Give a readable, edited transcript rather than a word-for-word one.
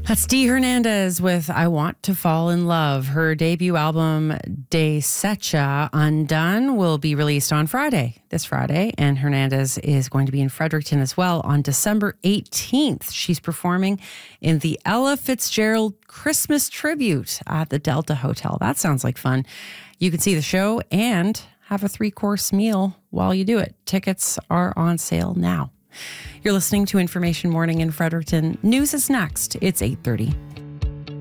That's Dee Hernandez with I Want to Fall in Love. Her debut album, Desecha Undone, will be released on this Friday. And Hernandez is going to be in Fredericton as well on December 18th. She's performing in the Ella Fitzgerald Christmas Tribute at the Delta Hotel. That sounds like fun. You can see the show and have a 3-course meal while you do it. Tickets are on sale now. You're listening to Information Morning in Fredericton. News is next. It's 8:30.